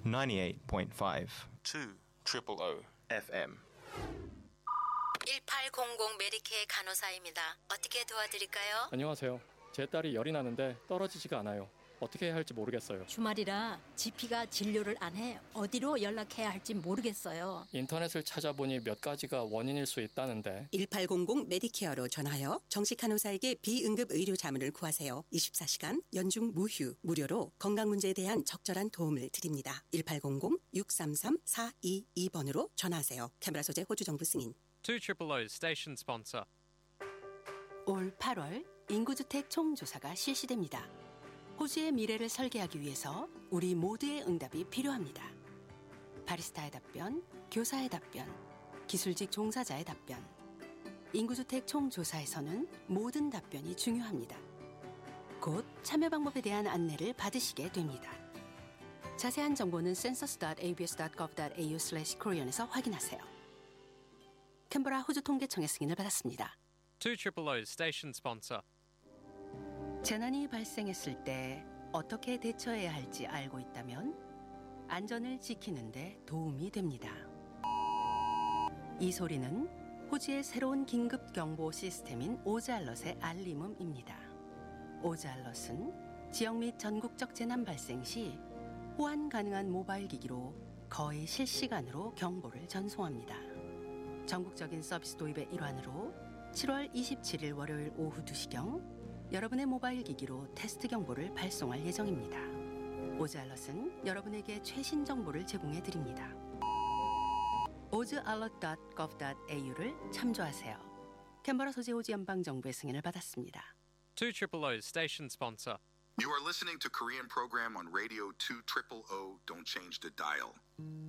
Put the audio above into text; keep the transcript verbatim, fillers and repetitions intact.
ninety-eight point five two triple O 에프엠. 일팔공공 메디케어 간호사입니다. 어떻게 도와드릴까요? 안녕하세요. 제 딸이 열이 나는데 떨어지지가 않아요. 어떻게 해야 할지 모르겠어요. 주말이라 지피가 진료를 안 해 어디로 연락해야 할지 모르겠어요. 인터넷을 찾아보니 몇 가지가 원인일 수 있다는데. 일팔공공 메디케어로 전화하여 정식 간호사에게 비응급 의료 자문을 구하세요. 이십사 시간 연중 무휴 무료로 건강 문제에 대한 적절한 도움을 드립니다. 일팔공공 육삼삼 사이이 번으로 전화하세요. 캐머라 소재 호주 정부 승인. two triple O station sponsor. 올 팔월 인구주택 총조사가 실시됩니다. 호주의 미래를 설계하기 위해서 우리 모두의 응답이 필요합니다. 바리스타의 답변, 교사의 답변, 기술직 종사자의 답변. 인구주택 총조사에서는 모든 답변이 중요합니다. 곧 참여 방법에 대한 안내를 받으시게 됩니다. 자세한 정보는 census 닷 에이비에스 닷 거브 닷 에이유 슬래시 코리안에서 확인하세요. 캔버라 호주 통계청의 승인을 받았습니다. two triple O station sponsor. 재난이 발생했을 때 어떻게 대처해야 할지 알고 있다면 안전을 지키는 데 도움이 됩니다. 이 소리는 호주의 새로운 긴급 경보 시스템인 오즈알럿의 알림음입니다. 오즈알럿은 지역 및 전국적 재난 발생 시 호환 가능한 모바일 기기로 거의 실시간으로 경보를 전송합니다. 전국적인 서비스 도입의 일환으로 칠월 이십칠일 월요일 오후 두 시경 여러분의 모바일 기기로 테스트 경보를 발송할 예정입니다. 오즈알럿은 여러분에게 최신 정보를 제공해 드립니다. 오즈알럿 닷 거브 닷 에이유를 참조하세요. 캔버라 소재 호주 연방정부의 승인을 받았습니다. two triple O station sponsor. You are listening to Korean program on radio two triple O. Don't change the dial.